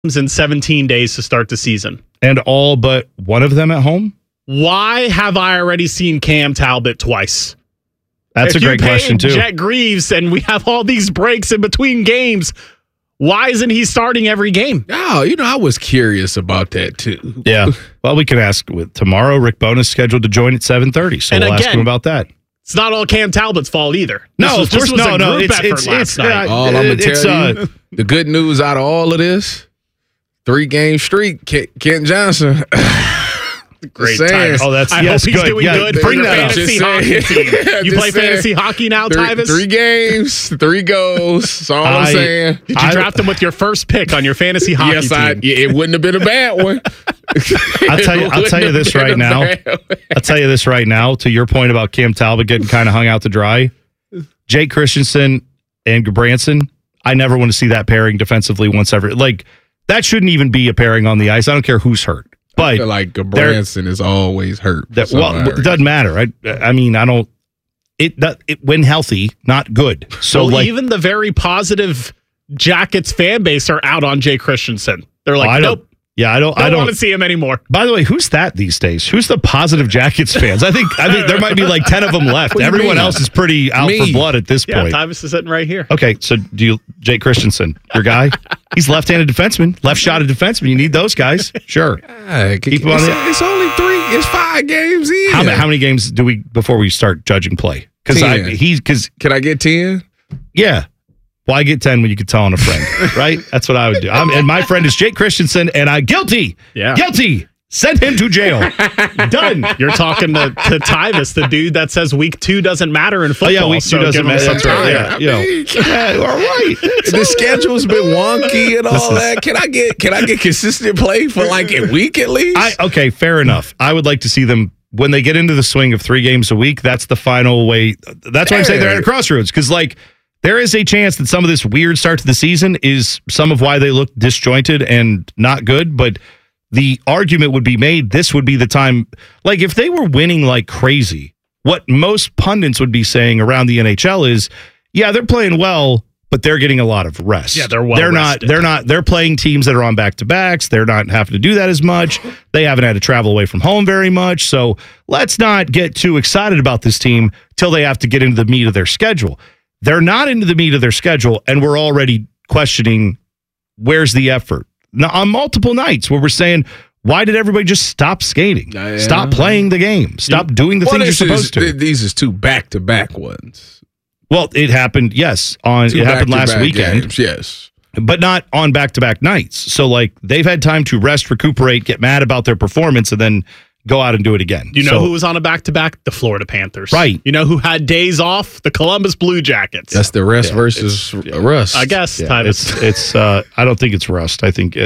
in 17 days to start the season. And all but one of them at home? Why have I already seen Cam Talbot twice? That's a great question, too. Jet Greaves, and we have all these breaks in between games. Why isn't he starting every game? Oh, I was curious about that, too. Yeah. Well, we can ask tomorrow. Rick Bowness scheduled to join at 7:30, so we'll ask him about that. It's not all Cam Talbot's fault either. No, of course, no. It's all I'm going to tell you, the good news out of all of this, 3-game streak, Kent Johnson. Great time. Oh, that's I hope he's doing good for your fantasy hockey team. You play fantasy hockey now, Tyvis? 3 games, 3 goals. That's all I'm saying. Did you draft him with your first pick on your fantasy hockey team? It wouldn't have been a bad one. I'll tell you this right now. I'll tell you this right now. To your point about Cam Talbot getting kind of hung out to dry, Jake Christensen and Gabranson, I never want to see that pairing defensively once ever. Like, that shouldn't even be a pairing on the ice. I don't care who's hurt. But I feel like Branson is always hurt. It doesn't matter. I mean, I don't. When healthy, not good. So even the very positive Jackets fan base are out on Jay Christensen. They're like, nope. Yeah, I don't want to see him anymore. By the way, who's that these days? Who's the positive Jackets fans? I think there might be like 10 of them left. Everyone else is pretty out for blood at this point. Yeah, Tyvis is sitting right here. Okay, so Jake Christensen, your guy? He's left-handed defenseman, left-shotted defenseman. You need those guys. Sure. Keep him on it's only 3. It's 5 games in. How many games do we before we start judging play? Because can I get 10? Yeah. Why get 10 when you could tell on a friend, right? That's what I would do. And my friend is Jake Christensen, and guilty. Yeah. Guilty. Send him to jail. Done. You're talking to Tyvis, the dude that says week 2 doesn't matter in football. Oh, yeah, week 2 doesn't matter. That's right. Yeah, all right. The schedule's been wonky and all that. Can I get consistent play for like a week at least? Okay, fair enough. I would like to see them when they get into the swing of 3 games a week. That's the final way. That's why I'm saying they're at a crossroads, because there is a chance that some of this weird start to the season is some of why they look disjointed and not good, but the argument would be made this would be the time. Like, if they were winning like crazy, what most pundits would be saying around the NHL is, yeah, they're playing well, but they're getting a lot of rest. Yeah, they're playing teams that are on back-to-backs. They're not having to do that as much. They haven't had to travel away from home very much. So let's not get too excited about this team till they have to get into the meat of their schedule. They're not into the meat of their schedule, and we're already questioning where's the effort. Now, on multiple nights where we're saying, why did everybody just stop skating? Stop playing the game. Stop doing the things you're supposed to. These is 2 back-to-back ones. It happened, yes. It happened last weekend. Games, yes. But not on back-to-back nights. So, they've had time to rest, recuperate, get mad about their performance, and then go out and do it again. You know who was on a back-to-back? The Florida Panthers. Right. You know who had days off? The Columbus Blue Jackets. That's the rest versus rust. I guess. Yeah, it's I don't think it's rust. I think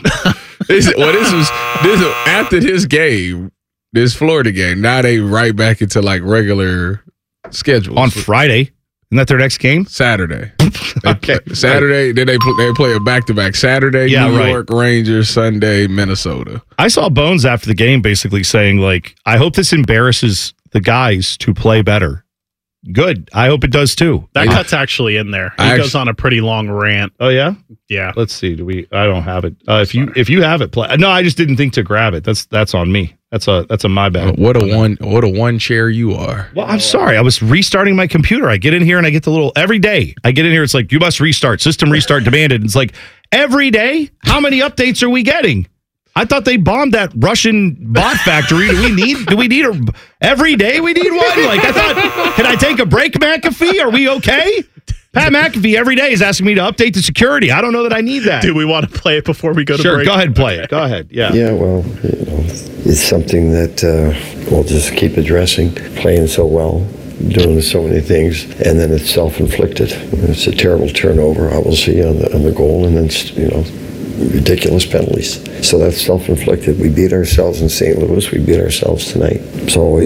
this was after this game, this Florida game. Now they right back into regular schedule on Friday. Isn't that their next game? Saturday. Okay. Saturday, then they play a back-to-back. Saturday, New York Rangers, Sunday, Minnesota. I saw Bones after the game basically saying, I hope this embarrasses the guys to play better. Good. I hope it does, too. That cut's actually in there. He goes on a pretty long rant. Oh, yeah? Yeah. Let's see. I don't have it. If you have it, play. No, I just didn't think to grab it. That's on me. That's a my bad. What a one chair you are. Well, I'm sorry. I was restarting my computer. I get in here and I get the little every day. I get in here. It's like, you must restart. System restart demanded. It's like, every day? How many updates are we getting? I thought they bombed that Russian bot factory. Do we need every day we need one? I thought, can I take a break, McAfee? Are we okay? Pat McAfee every day is asking me to update the security. I don't know that I need that. Do we want to play it before we go to break? Sure, go ahead and play it. Go ahead. Yeah. Yeah, well, it's something that we'll just keep addressing. Playing so well, doing so many things, and then it's self-inflicted. It's a terrible turnover, obviously, on the goal, and then, ridiculous penalties. So that's self-inflicted. We beat ourselves in St. Louis. We beat ourselves tonight. So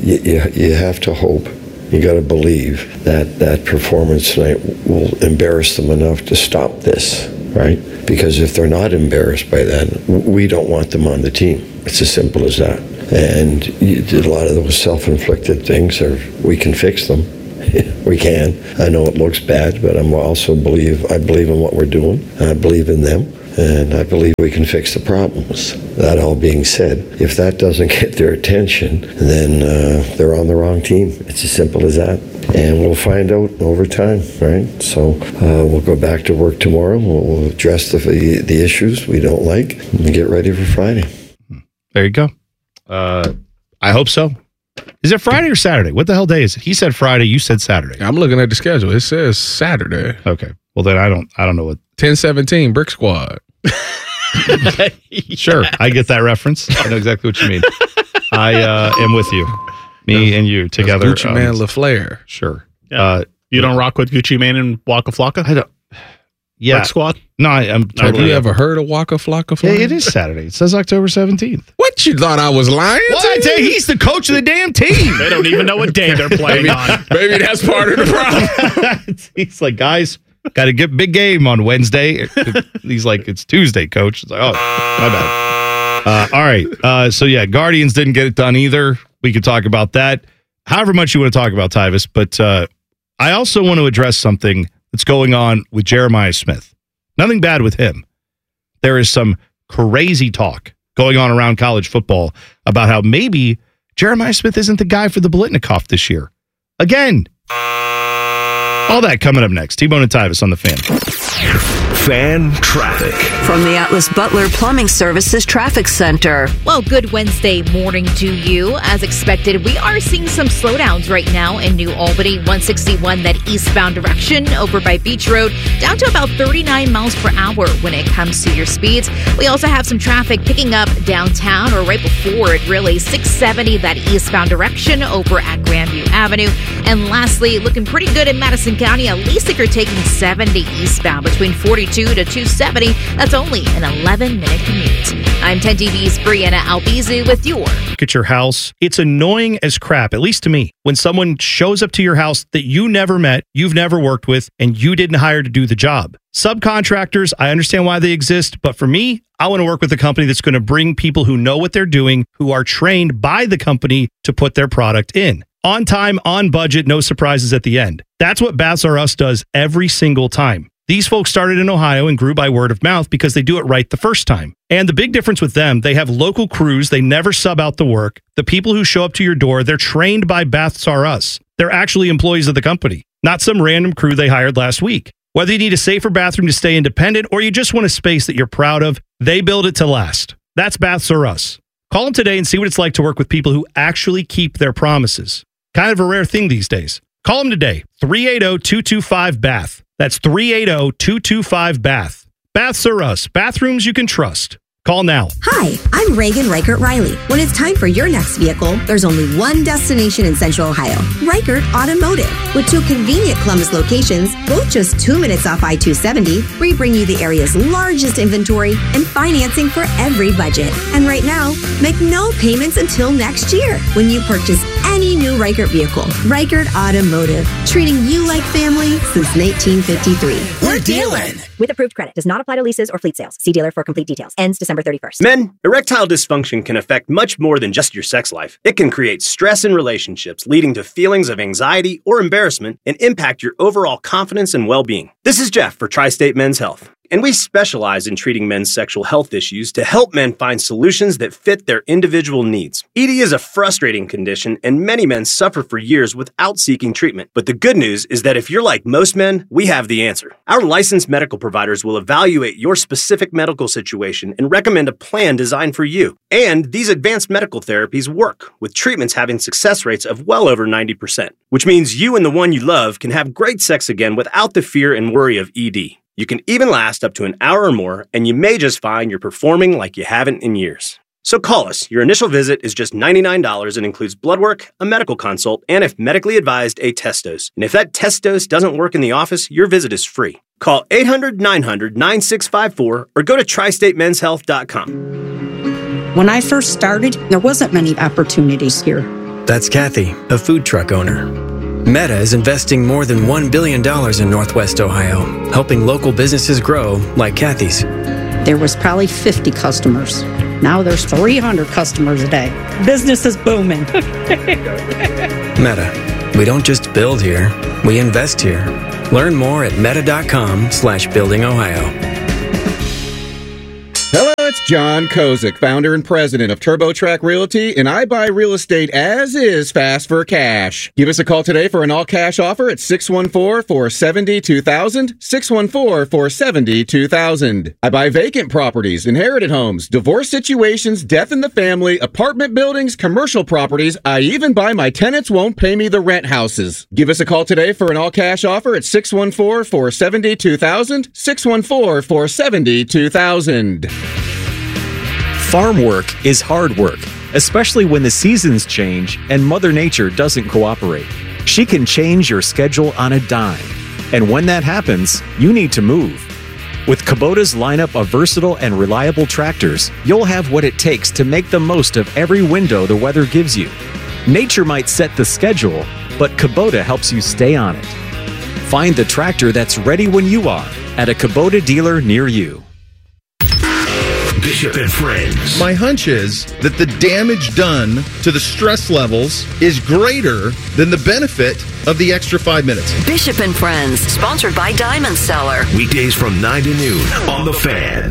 you have to hope. You got to believe that performance tonight will embarrass them enough to stop this, right? Because if they're not embarrassed by that, we don't want them on the team. It's as simple as that. And a lot of those self-inflicted things we can fix them. We can. I know it looks bad, but I believe in what we're doing. I believe in them. and I believe we can fix the problems. That all being said, if that doesn't get their attention, then they're on the wrong team. It's as simple as that. And we'll find out over time, right? So we'll go back to work tomorrow. We'll address the issues we don't like and get ready for Friday. There you go. I hope so. Is it Friday or Saturday? What the hell day is it? He said Friday. You said Saturday. I'm looking at the schedule. It says Saturday. Okay. Well, then I don't know what. 10-17, Brick Squad. Sure. I get that reference. I know exactly what you mean. I am with you. Me and you together. Gucci Man LaFleur. Sure. Yeah. You don't rock with Gucci Man and Waka Flocka? I don't. Yeah. Brick Squad? No, I'm totally. Have you ever heard of Waka Flocka? Yeah, it is Saturday. It says October 17th. What, you thought I was lying? Well, I tell you, he's the coach of the damn team. They don't even know what day they're playing on. Maybe that's part of the problem. He's like, guys, got to get big game on Wednesday. He's like, it's Tuesday, coach. It's like, oh, my bad. All right. So, yeah, Guardians didn't get it done either. We could talk about that. However much you want to talk about, Tyvis. But I also want to address something that's going on with Jeremiah Smith. Nothing bad with him. There is some crazy talk going on around college football about how maybe Jeremiah Smith isn't the guy for the Biletnikoff this year. Again. All that coming up next. T-Bone and Tyvis on the Fan. Fan traffic. From the Atlas Butler Plumbing Services Traffic Center. Well, good Wednesday morning to you. As expected, we are seeing some slowdowns right now in New Albany, 161, that eastbound direction over by Beach Road, down to about 39 miles per hour when it comes to your speeds. We also have some traffic picking up downtown, or right before it, really, 670, that eastbound direction over at Grandview Avenue. And lastly, looking pretty good in Madison County, at least if you're taking 70 eastbound between 42 to 270. That's only an 11-minute commute. I'm 10 TV's Brianna Albizu with your Look at your house. It's annoying as crap, at least to me, when someone shows up to your house that you never met, you've never worked with, and you didn't hire to do the job. Subcontractors, I understand why they exist, but for me, I want to work with a company that's going to bring people who know what they're doing, who are trained by the company to put their product in. On time, on budget, no surprises at the end. That's what Baths R Us does every single time. These folks started in Ohio and grew by word of mouth because they do it right the first time. And the big difference with them, they have local crews. They never sub out the work. The people who show up to your door, they're trained by Baths R Us. They're actually employees of the company, not some random crew they hired last week. Whether you need a safer bathroom to stay independent or you just want a space that you're proud of, they build it to last. That's Baths R Us. Call them today and see what it's like to work with people who actually keep their promises. Kind of a rare thing these days. Call them today, 380-225-BATH. That's 380-225-BATH. Baths R Us, bathrooms you can trust. Call now. Hi, I'm Reagan Reichert Riley. When it's time for your next vehicle, there's only one destination in Central Ohio, Reichert Automotive. With 2 convenient Columbus locations, both just 2 minutes off I-270, we bring you the area's largest inventory and financing for every budget. And right now, make no payments until next year when you purchase any new Reichert vehicle. Reichert Automotive, treating you like family since 1953. We're dealing. With approved credit. Does not apply to leases or fleet sales. See dealer for complete details. Ends December 31st. Men, erectile dysfunction can affect much more than just your sex life. It can create stress in relationships, leading to feelings of anxiety or embarrassment, and impact your overall confidence and well-being. This is Jeff for Tri-State Men's Health, and we specialize in treating men's sexual health issues to help men find solutions that fit their individual needs. ED is a frustrating condition, and many men suffer for years without seeking treatment. But the good news is that if you're like most men, we have the answer. Our licensed medical providers will evaluate your specific medical situation and recommend a plan designed for you. And these advanced medical therapies work, with treatments having success rates of well over 90%, which means you and the one you love can have great sex again without the fear and worry of ED. You can even last up to an hour or more, and you may just find you're performing like you haven't in years. So call us. Your initial visit is just $99 and includes blood work, a medical consult, and if medically advised, a test dose. And if that test dose doesn't work in the office, your visit is free. Call 800-900-9654 or go to tristatemenshealth.com. When I first started, there wasn't many opportunities here. That's Kathy, a food truck owner. Meta is investing more than $1 billion in Northwest Ohio, helping local businesses grow like Kathy's. There was probably 50 customers. Now there's 300 customers a day. Business is booming. Meta. We don't just build here, we invest here. Learn more at meta.com/buildingohio. It's John Kozik, founder and president of TurboTrack Realty, and I buy real estate as is fast for cash. Give us a call today for an all-cash offer at 614-470-2000, 614-470-2000. I buy vacant properties, inherited homes, divorce situations, death in the family, apartment buildings, commercial properties. I even buy my tenants won't pay me the rent houses. Give us a call today for an all-cash offer at 614-470-2000, 614-470-2000. Farm work is hard work, especially when the seasons change and Mother Nature doesn't cooperate. She can change your schedule on a dime. And when that happens, you need to move. With Kubota's lineup of versatile and reliable tractors, you'll have what it takes to make the most of every window the weather gives you. Nature might set the schedule, but Kubota helps you stay on it. Find the tractor that's ready when you are at a Kubota dealer near you. Bishop and Friends. My hunch is that the damage done to the stress levels is greater than the benefit of the extra 5 minutes. Bishop and Friends, sponsored by Diamond Seller. Weekdays from 9 to noon on The Fan.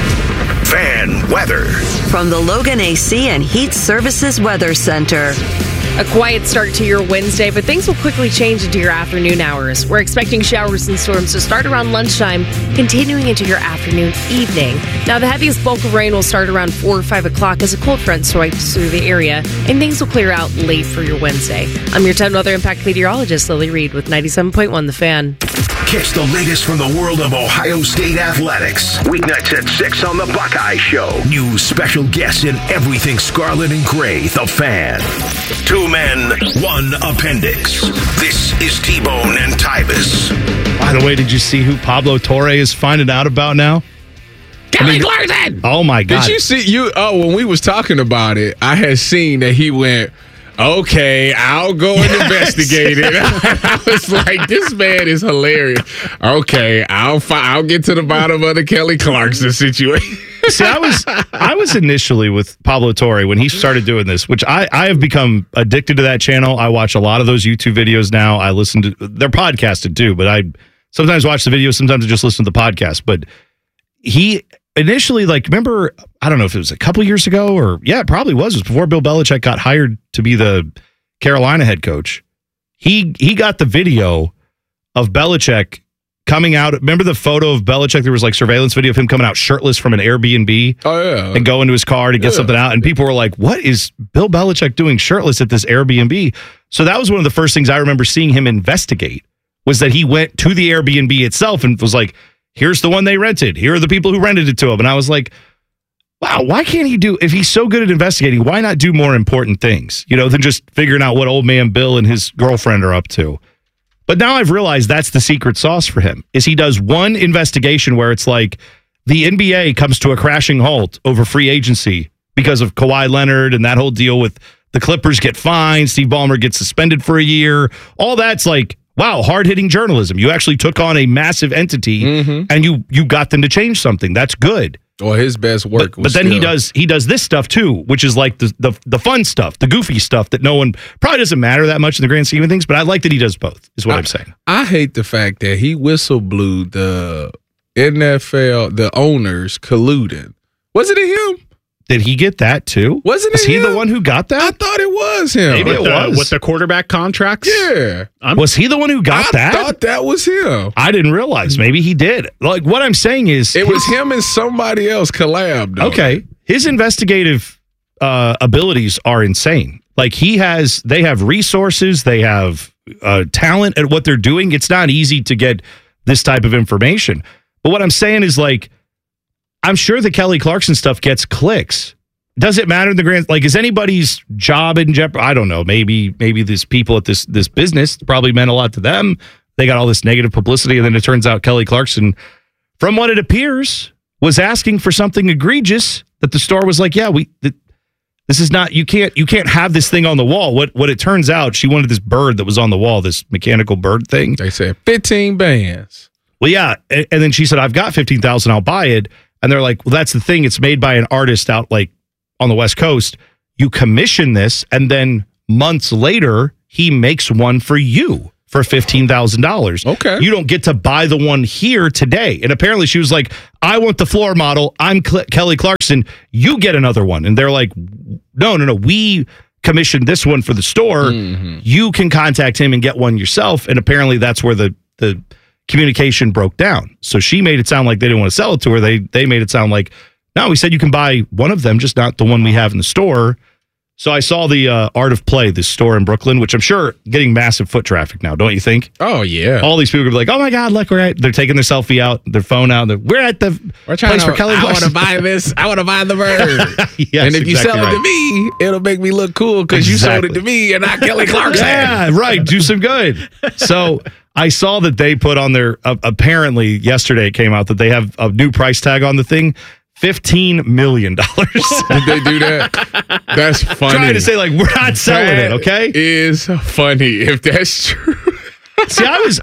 Fan weather. From the Logan AC and Heat Services Weather Center. A quiet start to your Wednesday, but things will quickly change into your afternoon hours. We're expecting showers and storms to start around lunchtime, continuing into your afternoon, evening. Now, the heaviest bulk of rain will start around 4 or 5 o'clock as a cold front swipes through the area, and things will clear out late for your Wednesday. I'm your 10 Weather Impact meteorologist, Lily Reed, with 97.1 The Fan. Catch the latest from the world of Ohio State athletics. Weeknights at 6 on The Buckeye Show. News, special guests, and everything Scarlet and Gray. The Fan. 2 men, 1 appendix. This is T-Bone and Tybus. By the way, did you see who Pablo Torre is finding out about now? Kelly Clarkson! Oh, my God. Did you see, when we was talking about it, I had seen that he went, okay, I'll go and investigate it. I was like, this man is hilarious. Okay, I'll get to the bottom of the Kelly Clarkson situation. See, I was initially with Pablo Torre when he started doing this, which I have become addicted to that channel. I watch a lot of those YouTube videos now. I listen to, they're podcasted too, but I sometimes watch the videos, sometimes I just listen to the podcast. But he initially, remember, I don't know if it was a couple years ago or, yeah, it probably was. It was before Bill Belichick got hired to be the Carolina head coach. He got the video of Belichick coming out. Remember the photo of Belichick? There was surveillance video of him coming out shirtless from an Airbnb. Oh, yeah. And going to his car to get something out. And people were like, what is Bill Belichick doing shirtless at this Airbnb? So that was one of the first things I remember seeing him investigate, was that he went to the Airbnb itself and was like, here's the one they rented. Here are the people who rented it to him. And I was like, wow, why can't he do, if he's so good at investigating, why not do more important things, than just figuring out what old man Bill and his girlfriend are up to? But now I've realized that's the secret sauce for him, is he does one investigation where it's like the NBA comes to a crashing halt over free agency because of Kawhi Leonard and that whole deal with the Clippers get fined, Steve Ballmer gets suspended for a year. All that's like, wow, hard-hitting journalism. You actually took on a massive entity and you got them to change something. That's good. Well, his best work was But then he does this stuff too, which is like the fun stuff, the goofy stuff that no one probably doesn't matter that much in the grand scheme of things, but I like that he does both, is what I'm saying. I hate the fact that he whistle blew the NFL, the owners colluding. Wasn't it him? Did he get that too? Wasn't it Was he him? the one who got that? I thought it was him. Maybe it was. With the quarterback contracts? Yeah. Was he the one who got that? I thought that was him. I didn't realize. Maybe he did. Like, what I'm saying is... It was him and somebody else collabed. Okay. His investigative abilities are insane. Like, they have resources, they have talent at what they're doing. It's not easy to get this type of information. But what I'm saying is, like, I'm sure the Kelly Clarkson stuff gets clicks. Does it matter in the grand? Like, is anybody's job in jeopardy? I don't know. Maybe these people at this business probably meant a lot to them. They got all this negative publicity, and then it turns out Kelly Clarkson, from what it appears, was asking for something egregious that the store was like, yeah, this is not. You can't have this thing on the wall. What it turns out, she wanted this bird that was on the wall, this mechanical bird thing. They said 15 bands. Well, yeah, and then she said, I've got 15,000. I'll buy it. And they're like, well, that's the thing. It's made by an artist out like on the West Coast. You commission this, and then months later, he makes one for you. for $15,000. Okay. You don't get to buy the one here today. And apparently she was like, I want the floor model. I'm Kelly Clarkson. You get another one. And they're like, no. We commissioned this one for the store. You can contact him and get one yourself. And apparently that's where the communication broke down. So she made it sound like they didn't want to sell it to her. They made it sound like, no, we said you can buy one of them, just not the one we have in the store. So I saw the Art of Play, this store in Brooklyn, which I'm sure getting massive foot traffic now, don't you think? Oh, yeah. All these people are like, oh, my God, look, they're taking their selfie out, their phone out. We're at the place for Kelly I want Clarkson. to buy this. I want to buy the bird. Yes, and if you exactly sell it right. to me, it'll make me look cool because you sold it to me and not Kelly Clarkson. Yeah, right. Do some good. So I saw that they put on their, apparently yesterday it came out that they have a new price tag on the thing. $15 million. Did they do that? That's funny. Trying to say, like, we're not selling it, okay? Is funny if that's true. See,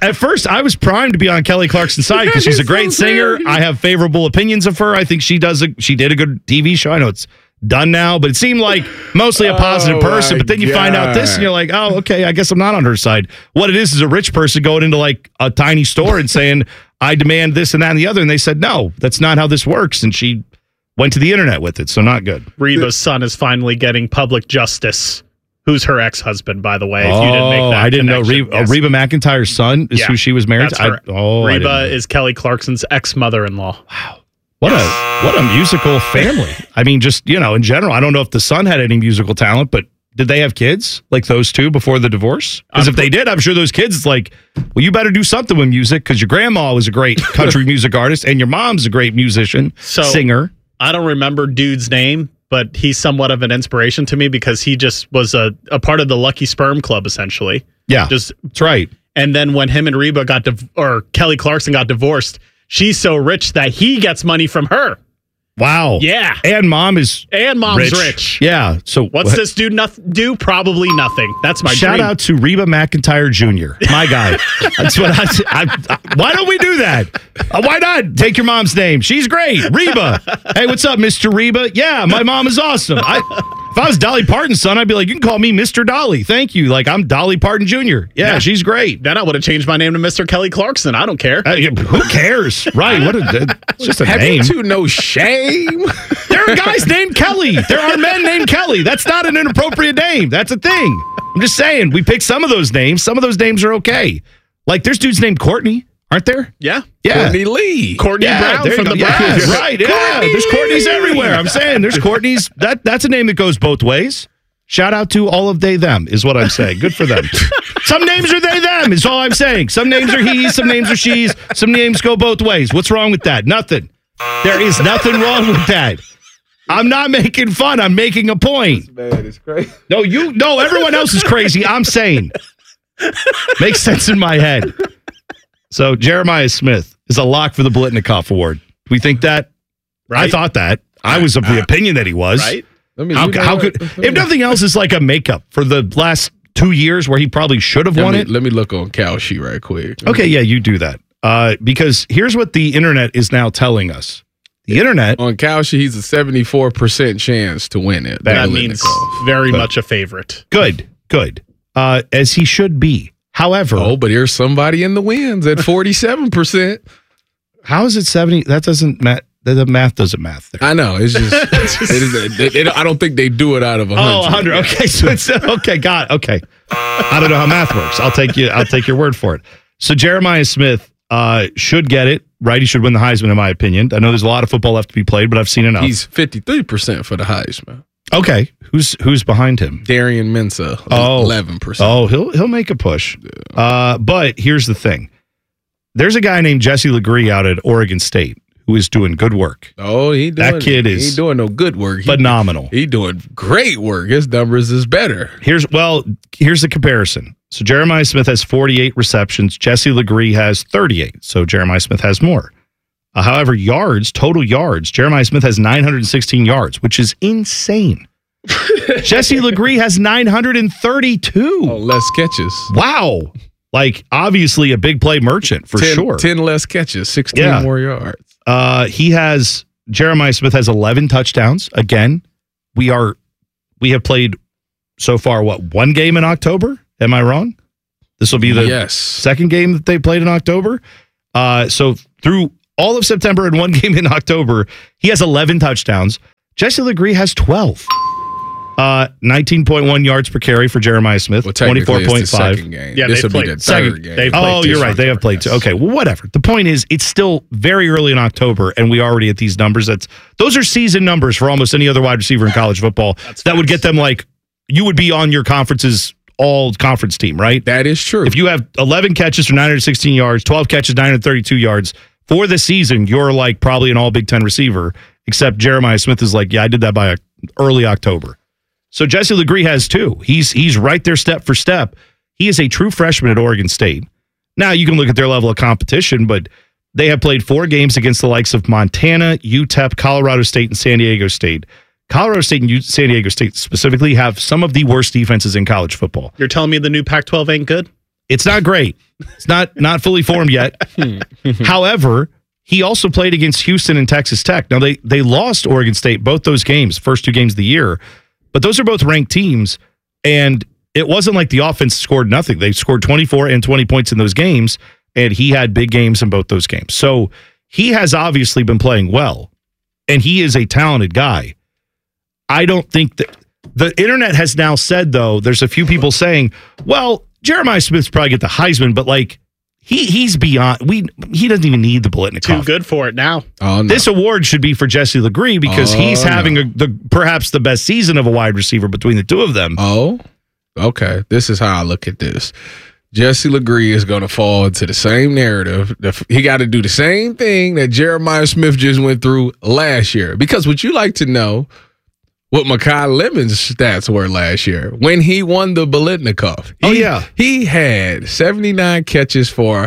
I was primed to be on Kelly Clarkson's side because she's a great singer. I have favorable opinions of her. I think she did a good TV show. I know it's done now, but it seemed like mostly a positive person. But then you find out this and you're like, oh, okay, I guess I'm not on her side. What it is a rich person going into like a tiny store and saying, I demand this and that and the other. And they said, no, that's not how this works. And she went to the internet with it. So not good. Reba's son is finally getting public justice. Who's her ex-husband, by the way? If you didn't make that I didn't know. connection. Reba McEntire's son is who she was married that's to. her. Reba is Kelly Clarkson's ex-mother-in-law. Wow. What a musical family. I mean, just, in general, I don't know if the son had any musical talent, but did they have kids like those two before the divorce? Because if they did, I'm sure those kids, it's like, well, you better do something with music because your grandma was a great country music artist and your mom's a great musician, singer. I don't remember dude's name, but he's somewhat of an inspiration to me because he just was a part of the Lucky Sperm Club, essentially. Yeah, that's right. And then when him and Reba or Kelly Clarkson got divorced, she's so rich that he gets money from her. Wow. Yeah. And mom's rich. Yeah. So what's this dude do? Probably nothing. That's my shout dream. out to Reba McEntire Jr. My guy. That's what I why don't we do that? Why not take your mom's name? She's great. Reba. Hey, what's up, Mr. Reba? Yeah, my mom is awesome. If I was Dolly Parton's son, I'd be like, you can call me Mr. Dolly. Thank you. Like, I'm Dolly Parton Jr. Yeah, she's great. Then I would have changed my name to Mr. Kelly Clarkson. I don't care. Who cares? Right. It's just a Have name. you two no shame? There are guys named Kelly. There are men named Kelly. That's not an inappropriate name. That's a thing. I'm just saying, we pick some of those names. Some of those names are okay. Like, there's dudes named Courtney, aren't there? Yeah. Courtney Lee. Courtney Brown from the Browns. Browns. Right, yeah. There's Courtneys everywhere. I'm saying there's Courtneys. That's a name that goes both ways. Shout out to all of they, them is what I'm saying. Good for them. Some names are they, them is all I'm saying. Some names are he's, some names are she's, some names go both ways. What's wrong with that? Nothing. There is nothing wrong with that. I'm not making fun. I'm making a point. Man, it's crazy. No, everyone else is crazy. I'm saying. Makes sense in my head. So Jeremiah Smith is a lock for the Blitnikoff Award. Do we think that? Right. I thought that. I was of the opinion that he was. Right. How could, if nothing else, is like a makeup for the last 2 years where he probably should have won it. Let me look on Kalshi right quick. Okay, yeah, you do that. Because here's what the internet is now telling us. The internet on Kalshi, he's a 74% chance to win it. That means very much a favorite. Good. As he should be. However, but here's somebody in the wins at 47%. How is it 70? That doesn't matter. The math doesn't math there. I know. It's just, I don't think they do it out of 100. Oh, 100. Okay. So it's okay. Got it. Okay. I don't know how math works. I'll take your word for it. So Jeremiah Smith should get it, right? He should win the Heisman, in my opinion. I know there's a lot of football left to be played, but I've seen enough. He's 53% for the Heisman. Okay. Who's behind him? Darian Mensah, 11%. Oh, he'll make a push. But here's the thing. There's a guy named Jesse LeGree out at Oregon State who is doing good work. Oh, he ain't doing no good work. Phenomenal. He doing great work. His numbers is better. Here's the comparison. So Jeremiah Smith has 48 receptions. Jesse LeGree has 38. So Jeremiah Smith has more. However, total yards, Jeremiah Smith has 916 yards, which is insane. Jesse LeGree has 932. Oh, less catches. Wow. Like, obviously a big play merchant for sure. 10 less catches, 16 more yards. Jeremiah Smith has 11 touchdowns. Again, we have played so far, one game in October? Am I wrong? This will be the second game that they played in October. So through all of September and one game in October, he has 11 touchdowns. Jesse LeGree has 12. 19.1 yards per carry for Jeremiah Smith. 24.5. Yeah, this will be the third game. You're right. They have played two. Okay, well, whatever. The point is, it's still very early in October, and we already at these numbers. Those are season numbers for almost any other wide receiver in college football. That would get them you would be on your conference's all-conference team, right? That is true. If you have 11 catches for 916 yards, 12 catches, 932 yards for the season, you're probably an all Big Ten receiver, except Jeremiah Smith is I did that by early October. So Jesse LeGree has 2. He's right there step for step. He is a true freshman at Oregon State. Now, you can look at their level of competition, but they have played 4 games against the likes of Montana, UTEP, Colorado State, and San Diego State. Colorado State and San Diego State specifically have some of the worst defenses in college football. You're telling me the new Pac-12 ain't good? It's not great. It's not fully formed yet. However, he also played against Houston and Texas Tech. Now, they lost Oregon State both those games, first 2 games of the year. But those are both ranked teams, and it wasn't like the offense scored nothing. They scored 24 and 20 points in those games, and he had big games in both those games. So he has obviously been playing well, and he is a talented guy. I don't think that the internet has now said, though, there's a few people saying, well, Jeremiah Smith's probably get the Heisman, but he's beyond. He doesn't even need the Biletnikoff. Too good for it now. Oh, no. This award should be for Jesse LeGree because he's having perhaps the best season of a wide receiver between the two of them. Oh, okay. This is how I look at this. Jesse LeGree is going to fall into the same narrative. He got to do the same thing that Jeremiah Smith just went through last year. Because would you like to know what Mekhi Lemon's stats were last year when he won the Biletnikoff? He had 79 catches for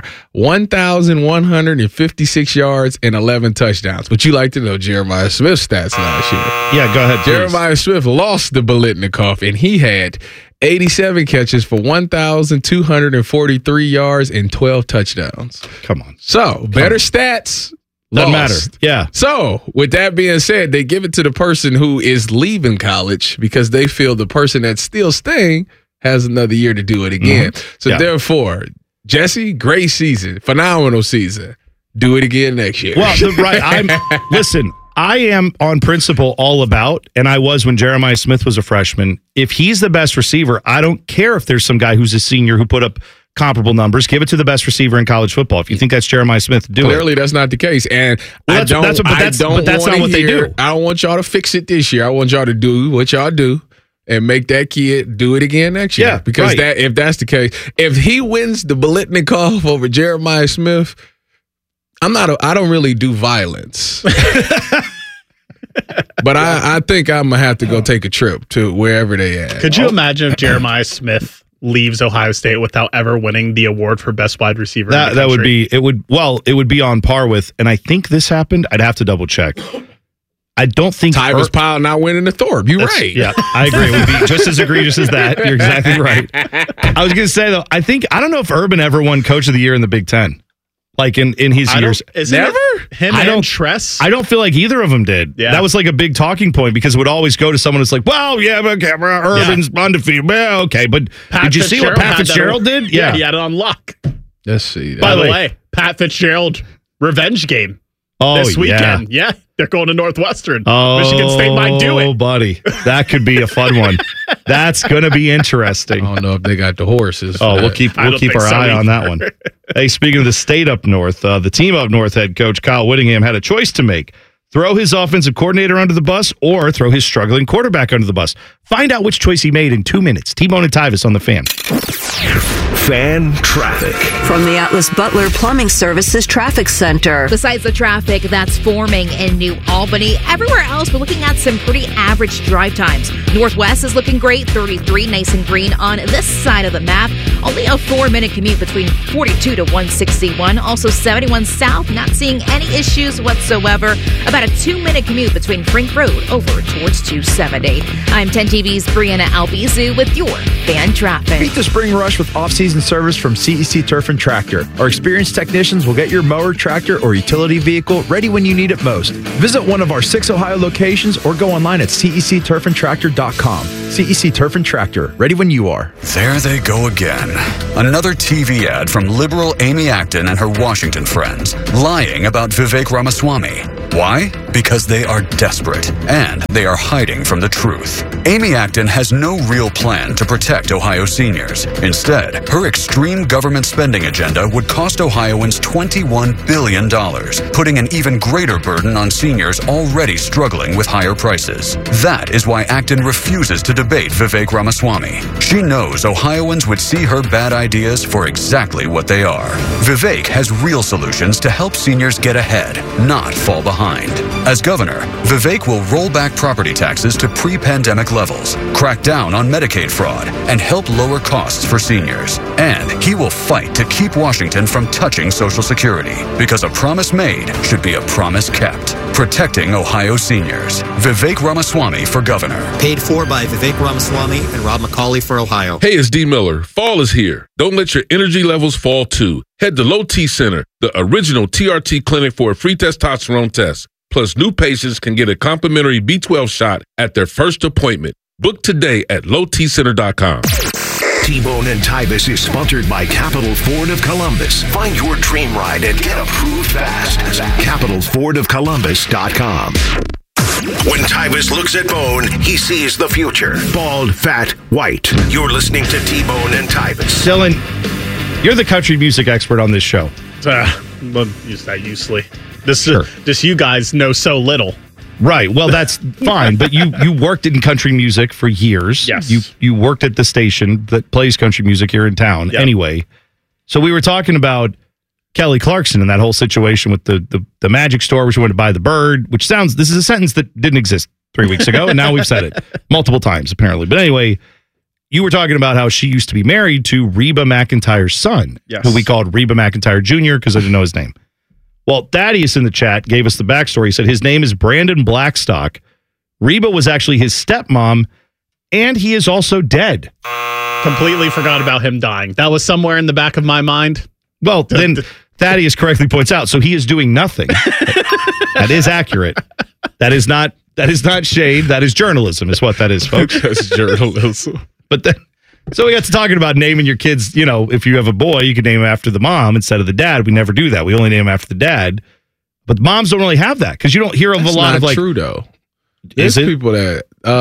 1,156 yards and 11 touchdowns. But you like to know Jeremiah Smith's stats last year. Yeah, go ahead. Jeremiah Smith lost the Biletnikoff, and he had 87 catches for 1,243 yards and 12 touchdowns. Come on. So, better stats. Doesn't matter. Yeah. So, with that being said, they give it to the person who is leaving college because they feel the person that's still staying has another year to do it again. So, therefore, Jesse, great season, phenomenal season. Do it again next year. Well, listen, I am on principle all about, and I was when Jeremiah Smith was a freshman. If he's the best receiver, I don't care if there's some guy who's a senior who put up comparable numbers. Give it to the best receiver in college football. If you think that's Jeremiah Smith, do it. Clearly, that's not the case. And that's not what they do. I don't want y'all to fix it this year. I want y'all to do what y'all do and make that kid do it again next year. Yeah, because if that's the case, if he wins the Biletnikoff over Jeremiah Smith, I don't really do violence. But I think I'm going to have to go take a trip to wherever they at. Could you imagine if Jeremiah Smith leaves Ohio State without ever winning the award for best wide receiver? That would be it would be on par with, and I think this happened. I'd have to double check. I don't think Tyvis Powell not winning the Thorpe. You're right. Yeah, I agree. It would be just as egregious as that. You're exactly right. I was going to say though, I don't know if Urban ever won Coach of the Year in the Big Ten. Like in his years. Never? Him and Tress? I don't feel like either of them did. Yeah. That was like a big talking point because it would always go to someone who's like, well, yeah, but Urban's undefeated. Well, okay, but did you see what Pat Fitzgerald did? Yeah, he had it on lock. Let's see. By the way, Pat Fitzgerald revenge game this weekend. Yeah, they're going to Northwestern. Michigan State might do it. Oh, buddy. That could be a fun one. That's going to be interesting. I don't know if they got the horses. We'll keep our eye on that one. Hey, speaking of the state up north, the team up north head coach Kyle Whittingham had a choice to make. Throw his offensive coordinator under the bus or throw his struggling quarterback under the bus. Find out which choice he made in 2 minutes. T-Bone and Tyvis on the Fan. Fan traffic. From the Atlas Butler Plumbing Services Traffic Center. Besides the traffic that's forming in New Albany, everywhere else we're looking at some pretty average drive times. Northwest is looking great, 33, nice and green on this side of the map. Only a 4-minute commute between 42 to 161. Also 71 south, not seeing any issues whatsoever. About a a 2-minute commute between Frink Road over towards 270. I'm 10 TV's Brianna Albizu with your fan traffic. Beat the spring rush with off-season service from CEC Turf and Tractor. Our experienced technicians will get your mower, tractor, or utility vehicle ready when you need it most. Visit one of our 6 Ohio locations or go online at cecturfandtractor.com. CEC Turf and Tractor, ready when you are. There they go again. Another TV ad from liberal Amy Acton and her Washington friends, lying about Vivek Ramaswamy. Why? Because they are desperate, and they are hiding from the truth. Amy Acton has no real plan to protect Ohio seniors. Instead, her extreme government spending agenda would cost Ohioans $21 billion, putting an even greater burden on seniors already struggling with higher prices. That is why Acton refuses to debate Vivek Ramaswamy. She knows Ohioans would see her bad ideas for exactly what they are. Vivek has real solutions to help seniors get ahead, not fall behind. As governor, Vivek will roll back property taxes to pre-pandemic levels, crack down on Medicaid fraud, and help lower costs for seniors. And he will fight to keep Washington from touching Social Security, because a promise made should be a promise kept. Protecting Ohio seniors. Vivek Ramaswamy for governor. Paid for by Vivek Ramaswamy and Rob McCauley for Ohio. Hey, it's D. Miller. Fall is here. Don't let your energy levels fall too. Head to Low T Center, the original TRT clinic for a free testosterone test. Plus, new patients can get a complimentary B12 shot at their first appointment. Book today at lowtcenter.com. T-Bone and Tybus is sponsored by Capital Ford of Columbus. Find your dream ride and get approved fast. CapitalFordOfColumbus.com. When Tybus looks at Bone, he sees the future. Bald, fat, white. You're listening to T-Bone and Tybus. Dylan, you're the country music expert on this show. We'll use that usually. This you guys know so little. Right. Well, that's fine. But you worked in country music for years. Yes. You worked at the station that plays country music here in town. Yep. Anyway, so we were talking about Kelly Clarkson and that whole situation with the magic store where she went to buy the bird, which this is a sentence that didn't exist 3 weeks ago, and now we've said it multiple times, apparently. But anyway, you were talking about how she used to be married to Reba McEntire's son, who we called Reba McEntire Jr. because I didn't know his name. Well, Thaddeus in the chat gave us the backstory. He said his name is Brandon Blackstock. Reba was actually his stepmom, and he is also dead. Completely forgot about him dying. That was somewhere in the back of my mind. Well, then Thaddeus correctly points out, so he is doing nothing. That is accurate. That is not shade. That is journalism, is what that is, folks. That's journalism. But then, so we got to talking about naming your kids. You know, if you have a boy, you could name him after the mom instead of the dad. We never do that. We only name him after the dad. But moms don't really have that because you don't hear of a lot of like. True though. Is There's it people that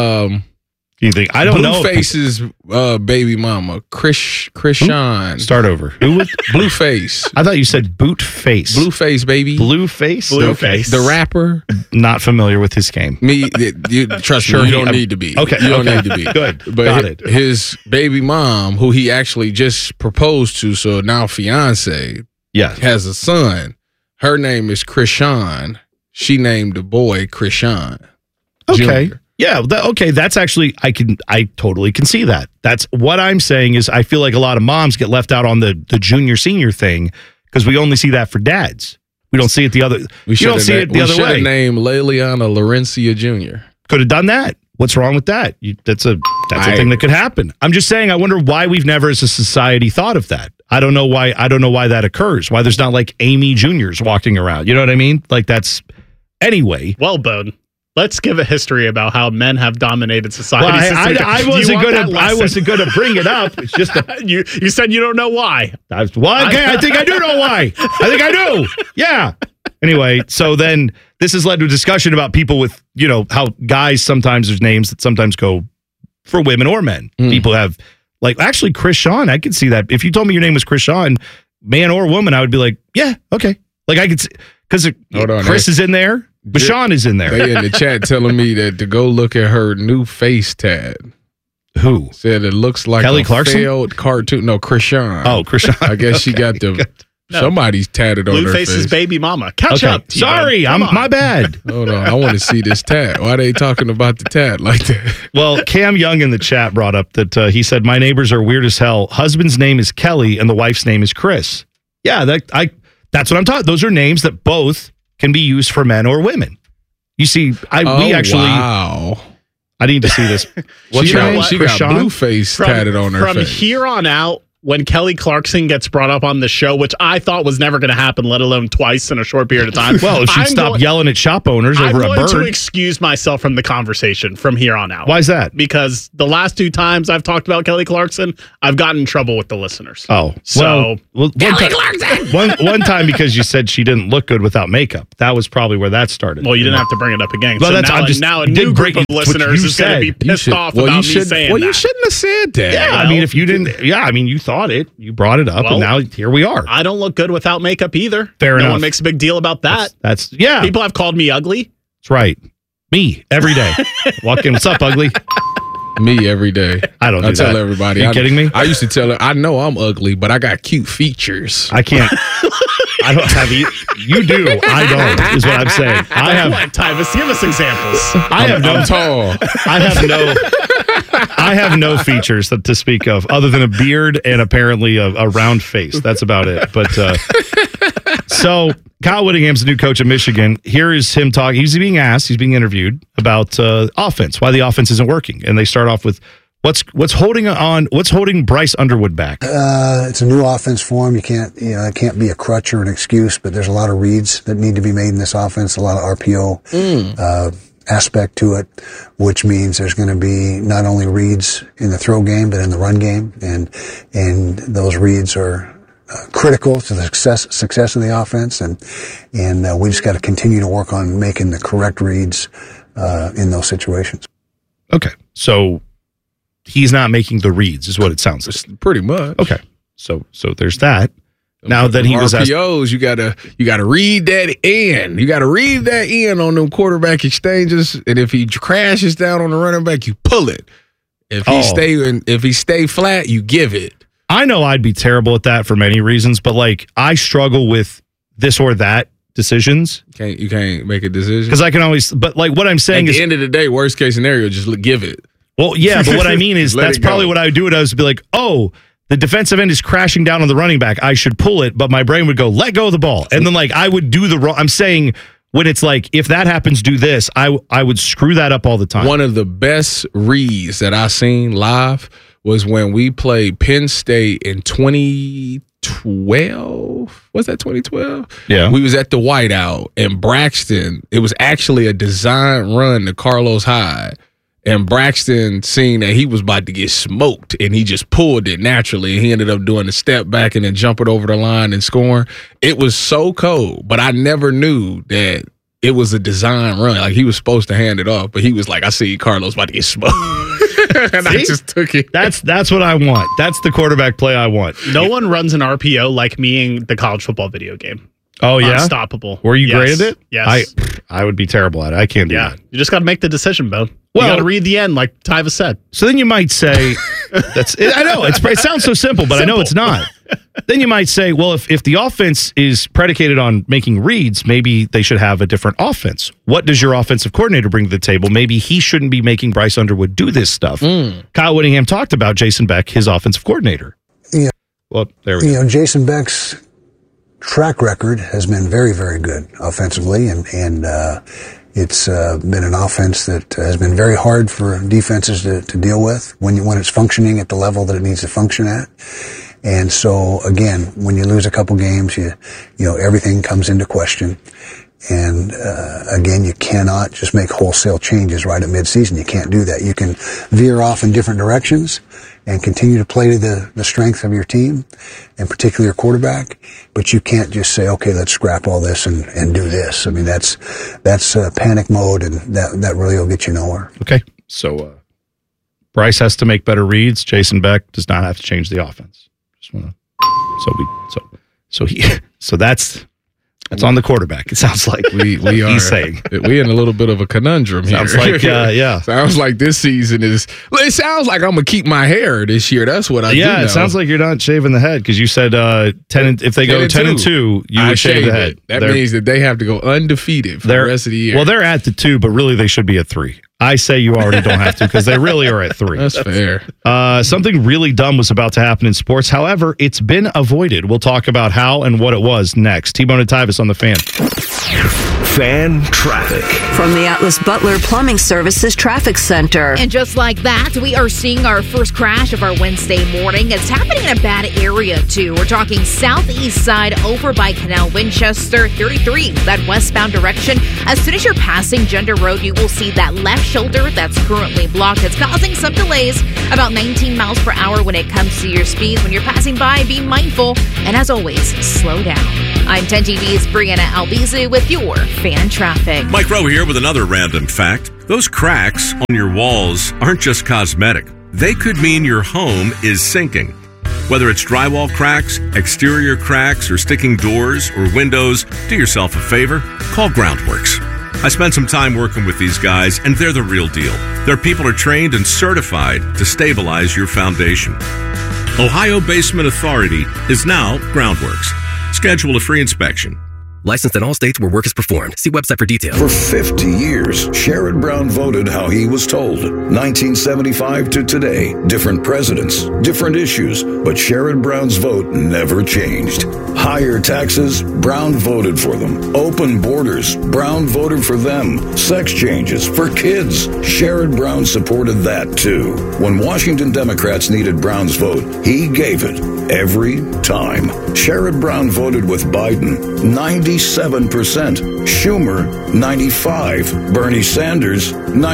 you think I don't know? Blueface's baby mama, Krishan. Start over. Who was Blueface? I thought you said Bootface. Blueface, baby. Blueface. Blueface. The rapper. Not familiar with his game. You trust me. You don't need to be. Okay. You don't need to be. Good. But Got it. His baby mom, who he actually just proposed to, so now fiance, has a son. Her name is Krishan. She named the boy Krishan. Okay. Jr. Yeah. Okay. That's actually I totally can see that. That's what I'm saying is I feel like a lot of moms get left out on the junior senior thing because we only see that for dads. We don't see it the other. You don't see it the other way. We should have named Leliana Laurencia Jr. Could have done that. What's wrong with that? That's a thing that could happen. I'm just saying. I wonder why we've never, as a society, thought of that. I don't know why. I don't know why that occurs. Why there's not like Amy Juniors walking around. You know what I mean? Like that's anyway. Well, Bone. Let's give a history about how men have dominated society. Well, I wasn't going to bring it up. It's just you said you don't know why. I think I do know why. I think I do. Yeah. Anyway, so then this has led to a discussion about people with, how guys sometimes there's names that sometimes go for women or men. People have like actually Krishan. I could see that. If you told me your name was Krishan, man or woman, I would be like, yeah, okay. Like I could see because Chris is in there. Bashan is in there. They in the chat telling me that to go look at her new face tat. Who? Said it looks like Kelly a Clarkson? Failed cartoon. No, Krishan. Oh, Krishan. I guess she got somebody's tatted on her face. Blueface's baby mama. Catch up. Sorry, my bad. Hold on. I want to see this tat. Why are they talking about the tat like that? Well, Cam Young in the chat brought up that he said, my neighbors are weird as hell. Husband's name is Kelly and the wife's name is Chris. Yeah, that's what I'm talking. Those are names that both can be used for men or women. You see, we actually. Wow. I need to see this. What's your name? She got blue face tatted on her From face. here on out, when Kelly Clarkson gets brought up on the show, which I thought was never going to happen, let alone twice in a short period of time. Well, if she'd stop yelling at shop owners over a I'm going to bird. excuse myself from the conversation from here on out. Why is that? Because the last 2 times I've talked about Kelly Clarkson, I've gotten in trouble with the listeners. Oh, So, well, Kelly Clarkson! one time because you said she didn't look good without makeup. That was probably where that started. Well, you didn't have to bring it up again. Well, so that's- now a you did new break group of it, what listeners you is going to be said. pissed off about me saying Well, you that. shouldn't have said that. Yeah, I mean, if you didn't, you thought it. You brought it up, Well, and now here we are. I don't look good without makeup either. Fair no enough. one makes a big deal about that. That's yeah. People have called me ugly. That's right. Me every day. Walk in. What's up, ugly? Me every day. I don't do I tell that. everybody. You kidding me? I used to tell her, I know I'm ugly, but I got cute features. I can't. I don't have you. You do. I don't. Is what I'm saying. I have. What, Tyvus? Give us examples. I'm tall. I have no features to speak of other than a beard and apparently a round face. That's about it. But so Kyle Whittingham's the new coach of Michigan. Here is him talking. He's being asked. He's being interviewed about offense. Why the offense isn't working. And they start off with what's holding Bryce Underwood back. It's a new offense for him. It can't be a crutch or an excuse. But there's a lot of reads that need to be made in this offense. A lot of RPO. Aspect to it, which means there's going to be not only reads in the throw game, but in the run game. And those reads are critical to the success of the offense. And we just got to continue to work on making the correct reads in those situations. Okay. So he's not making the reads is what it sounds like. Pretty much. Okay. So there's that. Now that he was asked, RPOs, you gotta read that in. You gotta read that in on them quarterback exchanges. And if he crashes down on the running back, you pull it. If he stay flat, you give it. I know I'd be terrible at that for many reasons, but like I struggle with this or that decisions. You can't make a decision because I can always. But like what I'm saying at is, the end of the day, worst case scenario, just give it. Well, yeah, but what I mean is that's probably what I would do. I would be like, oh. The defensive end is crashing down on the running back. I should pull it, but my brain would go, let go of the ball. And then, like, I would do the wrong. I'm saying when it's like, if that happens, do this, I would screw that up all the time. One of the best reads that I seen live was when we played Penn State in 2012. Was that 2012? Yeah. We was at the Whiteout, and Braxton, it was actually a design run to Carlos Hyde. And Braxton seen that he was about to get smoked, and he just pulled it naturally. And he ended up doing a step back and then jumping over the line and scoring. It was so cold, but I never knew that it was a design run. Like he was supposed to hand it off, but he was like, I see Carlos about to get smoked. And I just took it. That's what I want. That's the quarterback play I want. No one runs an RPO like me in the college football video game. Oh, yeah? Unstoppable. Were you great at it? Yes. I would be terrible at it. I can't do that. You just got to make the decision, Bo. Well, you got to read the end, like Tyva said. So then you might say, I know, it sounds so simple, but I know it's not. Then you might say, well, if the offense is predicated on making reads, maybe they should have a different offense. What does your offensive coordinator bring to the table? Maybe he shouldn't be making Bryce Underwood do this stuff. Kyle Whittingham talked about Jason Beck, his offensive coordinator. Yeah. Well, there we go. Jason Beck's track record has been very, very good offensively, and it's been an offense that has been very hard for defenses to deal with when it's functioning at the level that it needs to function at. And so again, when you lose a couple games, you know everything comes into question. And again, you cannot just make wholesale changes right at midseason. You can't do that. You can veer off in different directions and continue to play to the strength of your team, and particularly your quarterback. But you can't just say, okay, let's scrap all this and do this. I mean, that's panic mode, and that really will get you nowhere. Okay, so Bryce has to make better reads. Jason Beck does not have to change the offense. Just want to. So that's on the quarterback. It sounds like we are. He's saying we in a little bit of a conundrum here. Sounds like yeah. Sounds like this season is. It sounds like I'm gonna keep my hair this year. That's what I do. Yeah, it sounds like you're not shaving the head because you said 10. If they go 10-2, you would shave the head. That means that they have to go undefeated for the rest of the year. Well, they're at the 2, but really they should be at 3. I say you already don't have to because they really are at 3. That's fair. Something really dumb was about to happen in sports. However, it's been avoided. We'll talk about how and what it was next. T-Bone and Tyvus on the Fan. Fan Traffic. From the Atlas Butler Plumbing Services Traffic Center. And just like that, we are seeing our first crash of our Wednesday morning. It's happening in a bad area, too. We're talking southeast side over by Canal Winchester, 33, that westbound direction. As soon as you're passing Gender Road, you will see that left shoulder that's currently blocked. It's causing some delays, about 19 miles per hour when it comes to your speeds. When you're passing by, be mindful. And as always, slow down. I'm 10 TV's Brianna Albizu with your Fan Traffic. Mike Rowe here with another random fact. Those cracks on your walls aren't just cosmetic. They could mean your home is sinking. Whether it's drywall cracks, exterior cracks, or sticking doors or windows, do yourself a favor, call Groundworks. I spent some time working with these guys, and they're the real deal. Their people are trained and certified to stabilize your foundation. Ohio Basement Authority is now Groundworks. Schedule a free inspection. Licensed in all states where work is performed. See website for details. For 50 years, Sherrod Brown voted how he was told. 1975 to today, different presidents, different issues, but Sherrod Brown's vote never changed. Higher taxes, Brown voted for them. Open borders, Brown voted for them. Sex changes for kids, Sherrod Brown supported that too. When Washington Democrats needed Brown's vote, he gave it every time. Sherrod Brown voted with Biden, 97%. Schumer, 95%. Bernie Sanders,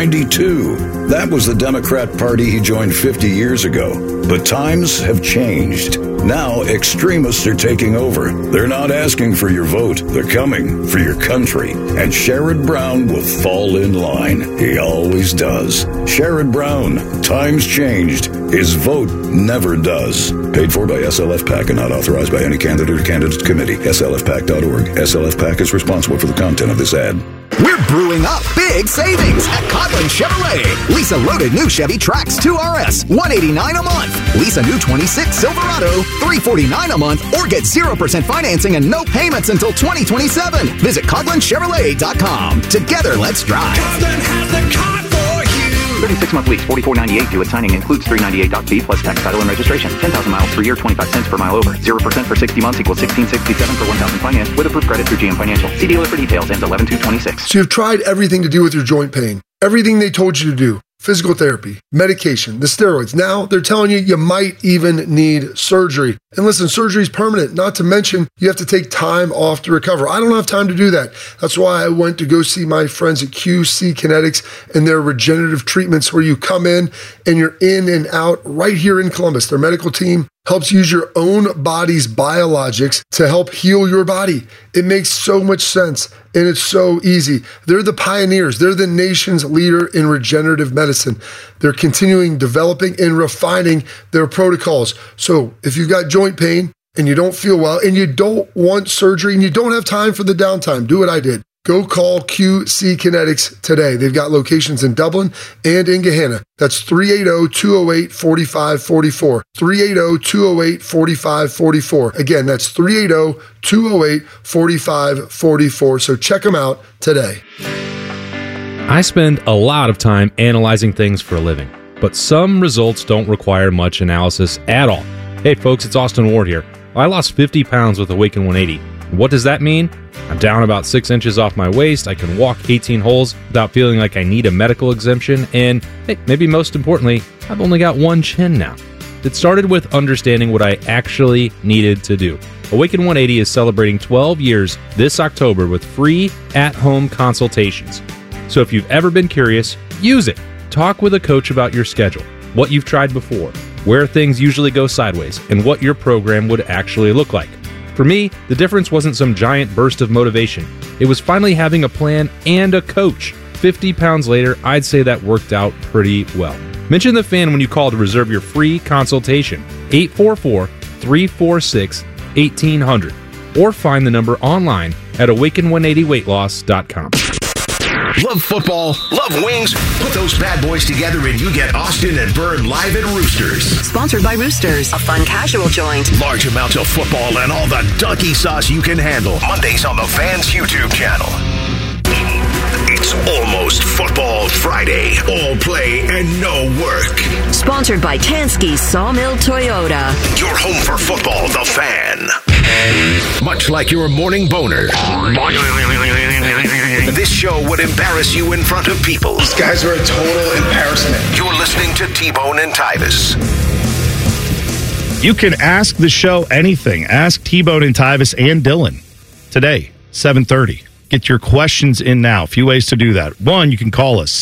92%. That was the Democrat Party he joined 50 years ago. But times have changed. Now extremists are taking over. They're not asking for your vote. They're coming for your country. And Sherrod Brown will fall in line. He always does. Sherrod Brown. Times changed. His vote never does. Paid for by SLF PAC and not authorized by any candidate or candidate committee. SLFPAC.org. SLF PAC is responsible for the content of this ad. We're brewing up big savings at Coghlan Chevrolet. Lease a loaded new Chevy Trax 2RS, $189 a month. Lease a new 26 Silverado, $349 a month, or get 0% financing and no payments until 2027. Visit CoghlanChevrolet.com. Together, let's drive. Coghlan has the car for you. 36-month lease, $44.98 due at signing, includes $398.B plus tax, title, and registration. 10,000 miles per year, 25 cents per mile over. 0% for 60 months equals $16.67 for 1,000 finance with approved credit through GM Financial. See dealer for details. Ends 11/2/26. So you've tried everything to do with your joint pain. Everything they told you to do. Physical therapy, medication, the steroids. Now they're telling you you might even need surgery. And listen, surgery is permanent, not to mention you have to take time off to recover. I don't have time to do that. That's why I went to go see my friends at QC Kinetics and their regenerative treatments where you come in and you're in and out right here in Columbus. Their medical team helps use your own body's biologics to help heal your body. It makes so much sense and it's so easy. They're the pioneers. They're the nation's leader in regenerative medicine. They're continuing developing and refining their protocols. So if you've got joint pain and you don't feel well and you don't want surgery and you don't have time for the downtime, do what I did. Go call QC Kinetics today. They've got locations in Dublin and in Gahanna. That's 380-208-4544. 380-208-4544. Again, that's 380-208-4544. So check them out today. I spend a lot of time analyzing things for a living, but some results don't require much analysis at all. Hey folks, it's Austin Ward here. I lost 50 pounds with Awaken 180. What does that mean? I'm down about 6 inches off my waist, I can walk 18 holes without feeling like I need a medical exemption, and hey, maybe most importantly, I've only got one chin now. It started with understanding what I actually needed to do. Awaken 180 is celebrating 12 years this October with free at-home consultations. So if you've ever been curious, use it. Talk with a coach about your schedule, what you've tried before, where things usually go sideways, and what your program would actually look like. For me, the difference wasn't some giant burst of motivation. It was finally having a plan and a coach. 50 pounds later, I'd say that worked out pretty well. Mention the Fan when you call to reserve your free consultation. 844-346-1800. Or find the number online at awaken180weightloss.com. Love football, love wings? Put those bad boys together and you get Austin and Byrne live at Roosters. Sponsored by Roosters, a fun casual joint. Large amounts of football and all the donkey sauce you can handle. Mondays on the Fans YouTube channel. It's almost Football Friday. All play and no work. Sponsored by Tansky Sawmill Toyota. Your home for football, the Fan. Much like your morning boner, this show would embarrass you in front of people. These guys are a total embarrassment. You're listening to T-Bone and Tyvis. You can ask the show anything. Ask T-Bone and Tyvis and Dylan today, 7:30. Get your questions in now. A few ways to do that. One, you can call us,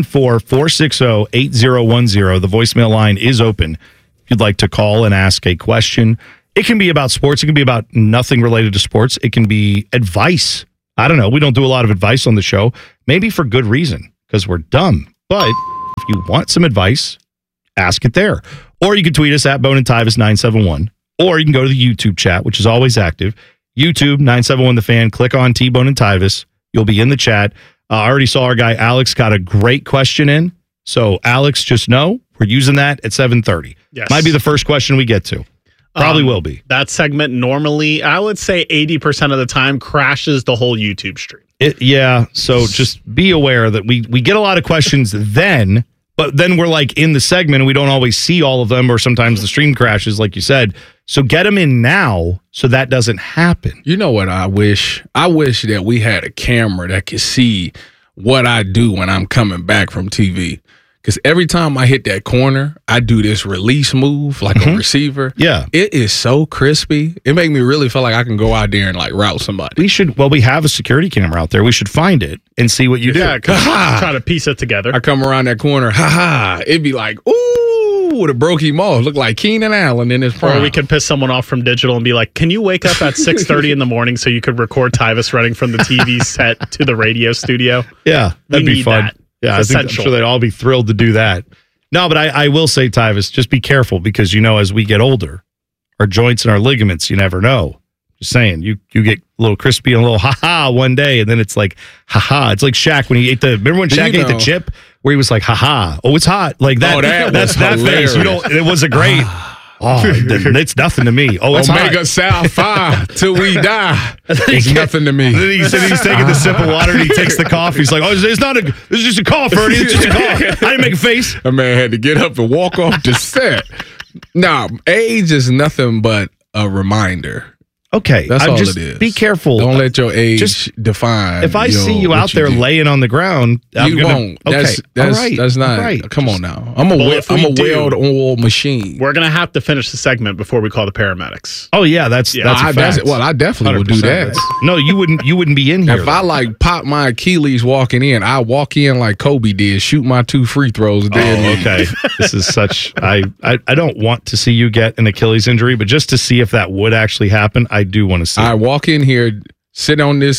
614-460-8010. The voicemail line is open if you'd like to call and ask a question. It can be about sports. It can be about nothing related to sports. It can be advice. I don't know. We don't do a lot of advice on the show, maybe for good reason, because we're dumb. But if you want some advice, ask it there. Or you can tweet us at Bone and Tyvis 971. Or you can go to the YouTube chat, which is always active. YouTube 971 The Fan. Click on T-Bone and Tyvis. You'll be in the chat. I already saw our guy Alex got a great question in. So Alex, just know we're using that at 7:30. Yes. Might be the first question we get to. Probably will be. That segment normally, I would say 80% of the time, crashes the whole YouTube stream. Yeah. So just be aware that we get a lot of questions then, but then we're like in the segment and we don't always see all of them, or sometimes the stream crashes, like you said. So get them in now so that doesn't happen. You know what I wish? I wish that we had a camera that could see what I do when I'm coming back from TV. Because every time I hit that corner, I do this release move like a receiver. Yeah. It is so crispy. It makes me really feel like I can go out there and like route somebody. We have a security camera out there. We should find it and see what you do. Yeah, try to piece it together. I come around that corner, it'd be like, ooh, would have broke him off. Look like Keenan Allen in his prime. Or we could piss someone off from digital and be like, can you wake up at 6:30 in the morning so you could record Tyvis running from the TV set to the radio studio? Yeah, that'd be fun. That. Yeah, I'm sure they'd all be thrilled to do that. No, but I will say, Tyvis, just be careful because, as we get older, our joints and our ligaments, you never know. Just saying, you get a little crispy and a little ha-ha one day, and then it's like ha-ha. It's like Shaq when he ate remember when Shaq ate the chip where he was like ha-ha, oh, it's hot. Like that. That's that face. It was a great... Oh, it's nothing to me. Oh, it's Omega hot. Psi Phi till we die. It's nothing to me. And then he said he's taking the sip of water and he takes the cough. He's like, oh, it's just a cough, Ernie. It's just a cough. I didn't make a face. A man had to get up and walk off the set. Now, age is nothing but a reminder. Okay, that's all it is. Be careful. Don't let your age define. If I see you out there laying on the ground, you won't. Okay, that's not. Right. Come on now. I'm a well-oiled machine. We're gonna have to finish the segment before we call the paramedics. Oh yeah, that's a fact. I definitely will do that. No, you wouldn't be in here. If I pop my Achilles walking in, I walk in like Kobe did, shoot my 2 free throws. Okay. This is such. I don't want to see you get an Achilles injury, but just to see if that would actually happen, I do want to see. I walk in here, sit on this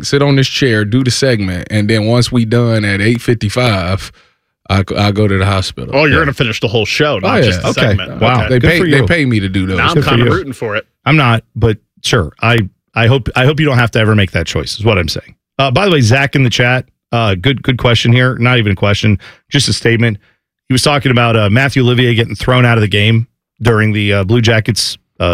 chair, do the segment, and then once we done at 8:55, I go to the hospital. Oh, you're going to finish the whole show, not just the segment. Wow. Okay. They pay me to do those. Now I'm kind of rooting for it. I'm not, but sure. I hope you don't have to ever make that choice, is what I'm saying. By the way, Zach in the chat, good question here. Not even a question, just a statement. He was talking about Matthew Olivier getting thrown out of the game during the Blue Jackets'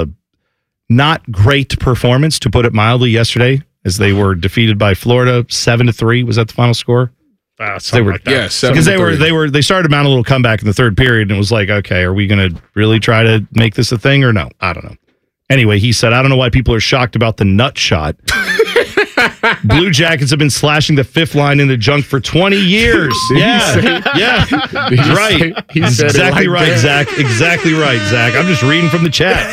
not great performance, to put it mildly, yesterday as they were defeated by Florida 7-3. Was that the final score? They were, like that. Yes, because they started mounting a little comeback in the third period, and it was like, okay, are we going to really try to make this a thing or no? I don't know. Anyway, he said, I don't know why people are shocked about the nut shot. Blue Jackets have been slashing the fifth line in the junk for 20 years. Yeah. He's right. He's exactly right, Zach. Exactly right, Zach. I'm just reading from the chat.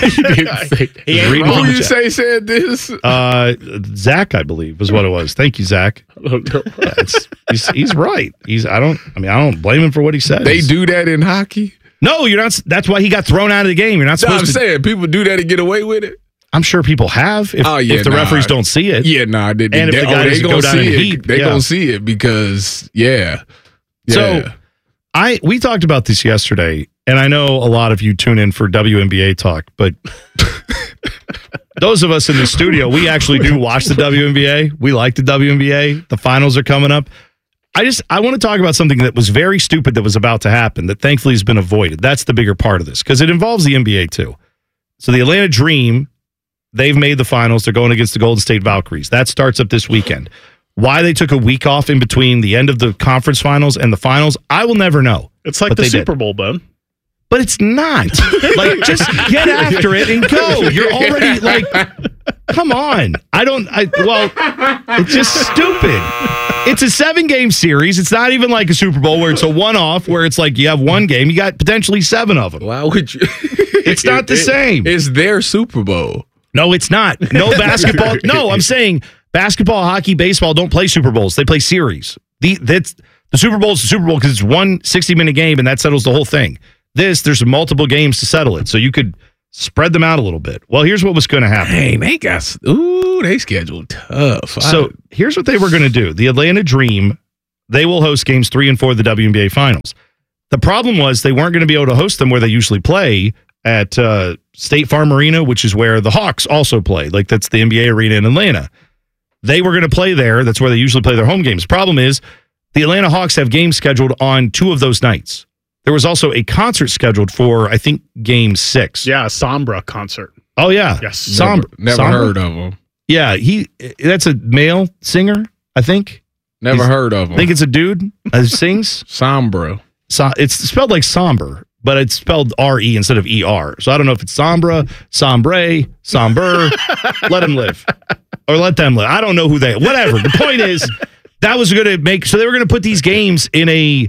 Who you say said this? Zach, I believe, was what it was. Thank you, Zach. He's right. I don't blame him for what he said. They do that in hockey? No, you're not. That's why he got thrown out of the game. You're not supposed to. I'm saying people do that and get away with it. I'm sure people have if the referees don't see it. Yeah, and if the guy doesn't go down in heat, they're going to see it because, So we talked about this yesterday, and I know a lot of you tune in for WNBA talk, but those of us in the studio, we actually do watch the WNBA. We like the WNBA. The finals are coming up. I want to talk about something that was very stupid that was about to happen that thankfully has been avoided. That's the bigger part of this because it involves the NBA too. So the Atlanta Dream, they've made the finals. They're going against the Golden State Valkyries. That starts up this weekend. Why they took a week off in between the end of the conference finals and the finals, I will never know. It's like the Super Bowl, Bone. But it's not. Like, just get after it and go. You're already like, come on. It's just stupid. It's a 7-game series. It's not even like a Super Bowl where it's a one-off, where it's like you have one game, you got potentially 7 of them. Why would you? It's not the same. It's their Super Bowl. No, it's not. No basketball. No, I'm saying basketball, hockey, baseball don't play Super Bowls. They play series. The Super Bowl is the Super Bowl because it's one 60-minute game and that settles the whole thing. There's multiple games to settle it, so you could spread them out a little bit. Well, here's what was going to happen. Dang, they scheduled tough. So here's what they were going to do. The Atlanta Dream, they will host games 3 and 4 of the WNBA Finals. The problem was they weren't going to be able to host them where they usually play at State Farm Arena, which is where the Hawks also play. Like, that's the NBA arena in Atlanta. They were going to play there. That's where they usually play their home games. Problem is, the Atlanta Hawks have games scheduled on 2 of those nights. There was also a concert scheduled for, I think, Game 6. Yeah, a Sombra concert. Oh, yeah. Yes. Never heard of him. Yeah, that's a male singer, I think. Never heard of him. I think it's a dude who sings. Sombra. It's spelled like somber, but it's spelled R-E instead of E-R. So I don't know if it's Sombra, Sombre, Somber. Let him live. Or let them live. I don't know who whatever. The point is, that was going to make, so they were going to put these games in I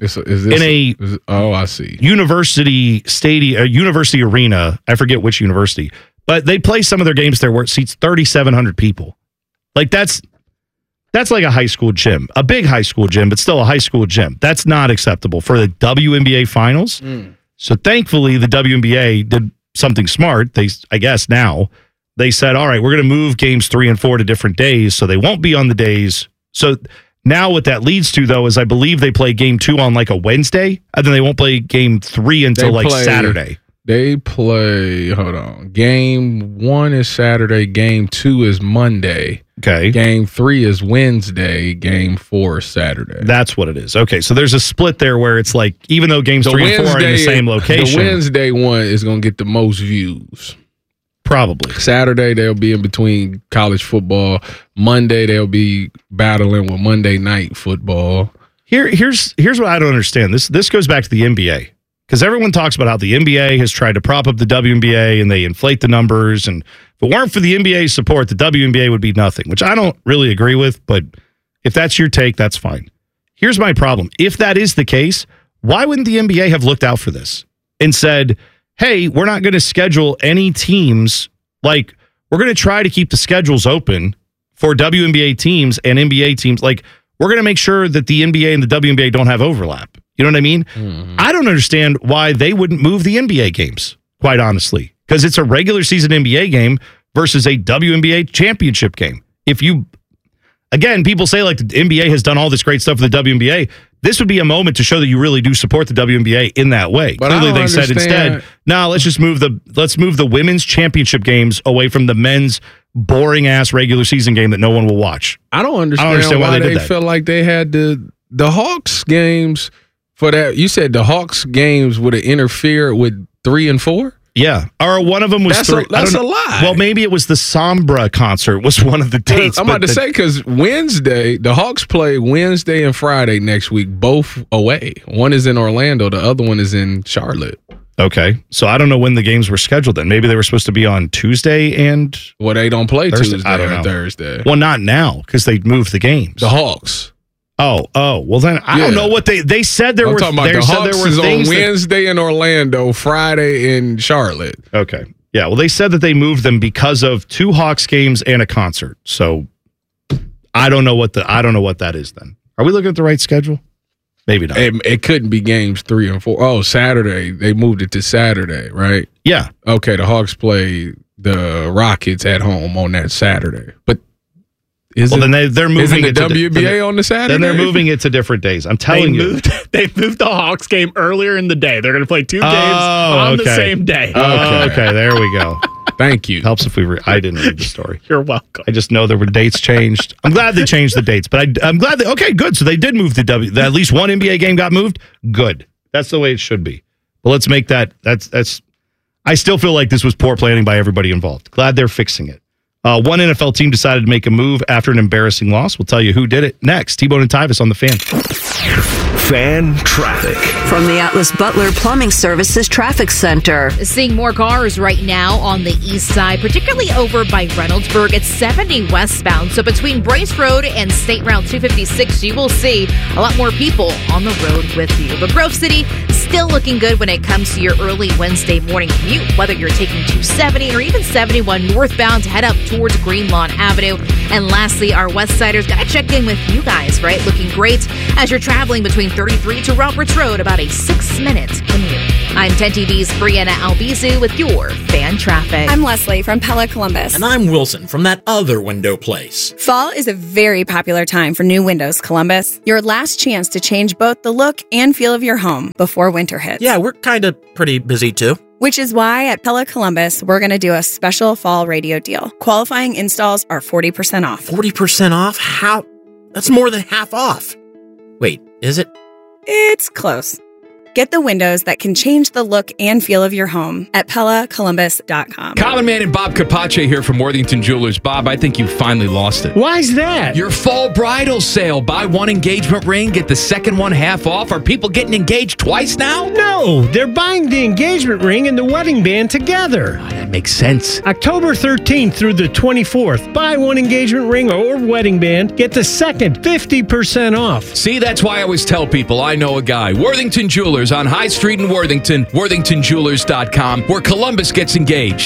see. University stadium, university arena. I forget which university, but they play some of their games there where it seats 3,700 people. Like, that's like a high school gym, a big high school gym, but still a high school gym. That's not acceptable for the WNBA finals. So thankfully the WNBA did something smart. I guess now they said, all right, we're going to move games 3 and 4 to different days. So they won't be on the days. So now what that leads to, though, is I believe they play game 2 on like a Wednesday, and then they won't play game 3 until Saturday. They play, hold on. Game 1 is Saturday. Game 2 is Monday. Okay. Game 3 is Wednesday. Game 4 is Saturday. That's what it is. Okay, so there's a split there where it's like, even though games 3 and 4 are in the same location. The Wednesday one is going to get the most views. Probably. Saturday, they'll be in between college football. Monday, they'll be battling with Monday night football. Here's what I don't understand. This goes back to the NBA. Because everyone talks about how the NBA has tried to prop up the WNBA and they inflate the numbers. And if it weren't for the NBA's support, the WNBA would be nothing, which I don't really agree with. But if that's your take, that's fine. Here's my problem. If that is the case, why wouldn't the NBA have looked out for this and said, hey, we're not going to schedule any teams. Like, we're going to try to keep the schedules open for WNBA teams and NBA teams. Like, we're going to make sure that the NBA and the WNBA don't have overlap. You know what I mean? Mm-hmm. I don't understand why they wouldn't move the NBA games, quite honestly, because it's a regular season NBA game versus a WNBA championship game. Again, people say like the NBA has done all this great stuff for the WNBA. This would be a moment to show that you really do support the WNBA in that way. But clearly, they said instead, no, let's move the women's championship games away from the men's boring ass regular season game that no one will watch. I don't understand why they felt like they had the Hawks games for that. You said the Hawks games would have interfered with 3 and 4. Yeah, or one of them was that's a lie. Well, maybe it was the Sombra concert was one of the dates. I'm about to say, because Wednesday, the Hawks play Wednesday and Friday next week, both away. One is in Orlando, the other one is in Charlotte. Okay, so I don't know when the games were scheduled then. Maybe they were supposed to be on Tuesday and... Well, they don't play Thursday. Tuesday I don't know. or Thursday. Well, not now, because they moved the games. The Hawks. Oh, well then I don't know what they said. I'm talking about the Hawks is on Wednesday in Orlando, Friday in Charlotte. Okay, yeah. Well, they said that they moved them because of 2 Hawks games and a concert. So I don't know what that is. Then are we looking at the right schedule? Maybe not. It couldn't be games 3 and 4. Oh, Saturday they moved it to Saturday, right? Yeah. Okay, the Hawks play the Rockets at home on that Saturday, but. Then they're moving the WNBA on the Saturday. Then they're moving it to different days. I'm telling you, they moved the Hawks game earlier in the day. They're going to play 2 games on the same day. Okay, there we go. Thank you. Helps if I didn't read the story. You're welcome. I just know there were dates changed. I'm glad they changed the dates, but I'm glad okay, good. So they did move at least one NBA game got moved. Good. That's the way it should be. But let's make that. That's. I still feel like this was poor planning by everybody involved. Glad they're fixing it. One NFL team decided to make a move after an embarrassing loss. We'll tell you who did it next. T-Bone and Tyvis on the Fan. Fan traffic. From the Atlas Butler Plumbing Services Traffic Center. Seeing more cars right now on the east side, particularly over by Reynoldsburg. It's 70 westbound. So between Bryce Road and State Route 256, you will see a lot more people on the road with you. But Grove City still looking good when it comes to your early Wednesday morning commute, whether you're taking 270 or even 71 northbound to head up towards Greenlawn Avenue. And lastly, our Westsiders got to check in with you guys, right? Looking great as you're traveling between 33 to Roberts Road, about a 6-minute commute. I'm 10 TV's Brianna Albizu with your Fan Traffic. I'm Leslie from Pella Columbus. And I'm Wilson from that other window place. Fall is a very popular time for new windows, Columbus. Your last chance to change both the look and feel of your home before winter hits. Yeah, we're kind of pretty busy too. Which is why at Pella Columbus, we're going to do a special fall radio deal. Qualifying installs are 40% off. 40% off? How? That's more than half off. Wait, is it? It's close. Get the windows that can change the look and feel of your home at PellaColumbus.com. Common Man and Bob Capace here from Worthington Jewelers. Bob, I think you finally lost it. Why's that? Your fall bridal sale. Buy one engagement ring, get the second one half off. Are people getting engaged twice now? No, they're buying the engagement ring and the wedding band together. Oh, that makes sense. October 13th through the 24th. Buy one engagement ring or wedding band, get the second 50% off. See, that's why I always tell people I know a guy. Worthington Jewelers on High Street in Worthington, worthingtonjewelers.com, where Columbus gets engaged.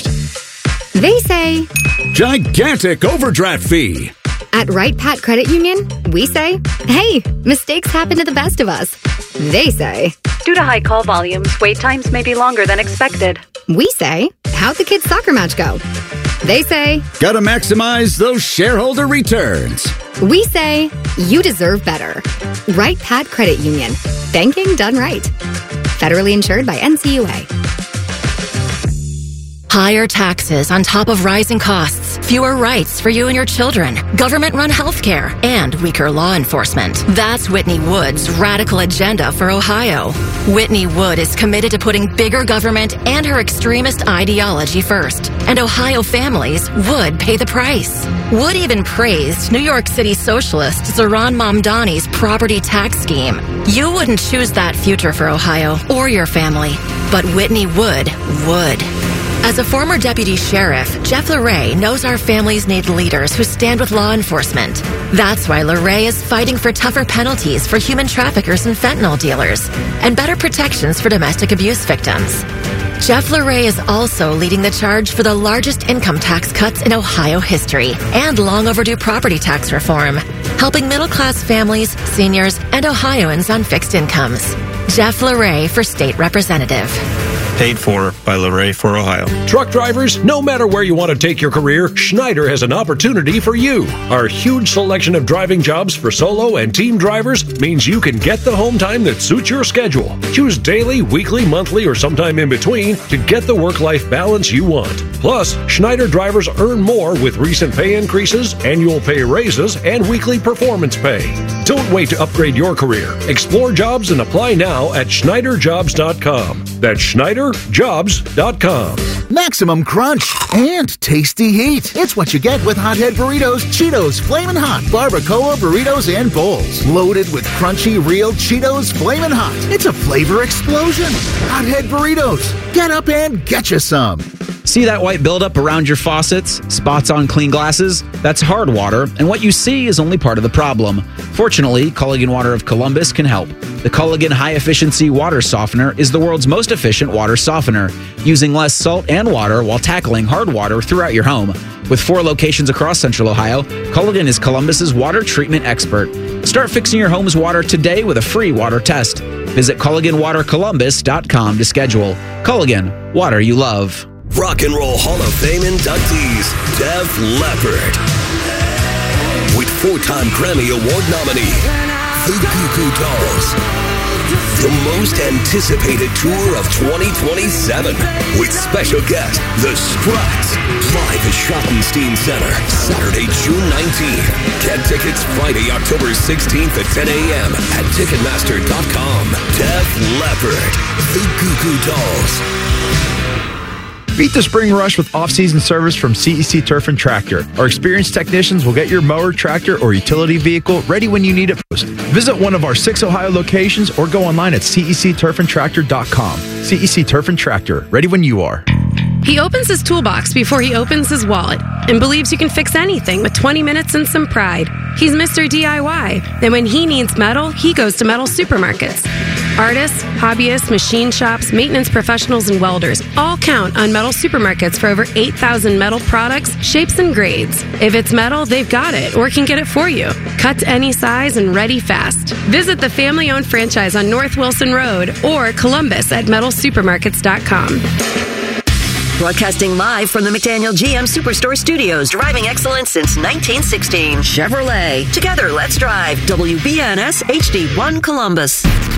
They say gigantic overdraft fee. At Wright Pat Credit Union, we say, hey, mistakes happen to the best of us. They say, due to high call volumes, wait times may be longer than expected. We say, how'd the kids' soccer match go? They say, gotta maximize those shareholder returns. We say, you deserve better. Wright Pat Credit Union. Banking done right. Federally insured by NCUA. Higher taxes on top of rising costs, fewer rights for you and your children, government-run healthcare, and weaker law enforcement. That's Whitney Wood's radical agenda for Ohio. Whitney Wood is committed to putting bigger government and her extremist ideology first, and Ohio families would pay the price. Wood even praised New York City socialist Zohran Mamdani's property tax scheme. You wouldn't choose that future for Ohio or your family, but Whitney Wood would. As a former deputy sheriff, Jeff LaRae knows our families need leaders who stand with law enforcement. That's why LaRae is fighting for tougher penalties for human traffickers and fentanyl dealers, and better protections for domestic abuse victims. Jeff LaRae is also leading the charge for the largest income tax cuts in Ohio history and long overdue property tax reform, helping middle-class families, seniors, and Ohioans on fixed incomes. Jeff LaRae for state representative. Paid for by LaRae for Ohio. Truck drivers, no matter where you want to take your career, Schneider has an opportunity for you. Our huge selection of driving jobs for solo and team drivers means you can get the home time that suits your schedule. Choose daily, weekly, monthly, or sometime in between to get the work-life balance you want. Plus, Schneider drivers earn more with recent pay increases, annual pay raises, and weekly performance pay. Don't wait to upgrade your career. Explore jobs and apply now at SchneiderJobs.com. That's SchneiderJobs.com. Maximum crunch and tasty heat. It's what you get with Hothead Burritos, Cheetos, Flamin' Hot, Barbacoa burritos and bowls. Loaded with crunchy, real Cheetos Flamin' Hot. It's a flavor explosion. Hothead Burritos. Get up and get you some. See that white buildup around your faucets? Spots on clean glasses? That's hard water, and what you see is only part of the problem. Fortunately, Culligan Water of Columbus can help. The Culligan High Efficiency Water Softener is the world's most efficient water softener, using less salt and water while tackling hard water throughout your home. With 4 locations across Central Ohio, Culligan is Columbus's water treatment expert. Start fixing your home's water today with a free water test. Visit CulliganWaterColumbus.com to schedule. Culligan, water you love. Rock and Roll Hall of Fame inductees, Def Leppard. With 4-time Grammy Award nominee, The Goo Goo Dolls. The most anticipated tour of 2027 with special guest, The Struts. Live at Schottenstein Center, Saturday, June 19th. Get tickets Friday, October 16th at 10 a.m. at Ticketmaster.com. Def Leppard, The Goo Goo Dolls. Beat the spring rush with off-season service from CEC Turf and Tractor. Our experienced technicians will get your mower, tractor, or utility vehicle ready when you need it most. Visit one of our 6 Ohio locations or go online at cecturfandtractor.com. CEC Turf and Tractor, ready when you are. He opens his toolbox before he opens his wallet and believes you can fix anything with 20 minutes and some pride. He's Mr. DIY, and when he needs metal, he goes to Metal Supermarkets. Artists, hobbyists, machine shops, maintenance professionals, and welders all count on Metal Supermarkets for over 8,000 metal products, shapes, and grades. If it's metal, they've got it or can get it for you. Cut to any size and ready fast. Visit the family-owned franchise on North Wilson Road or Columbus at metalsupermarkets.com. Broadcasting live from the McDaniel GM Superstore Studios, driving excellence since 1916. Chevrolet. Together, let's drive. WBNS HD1 Columbus.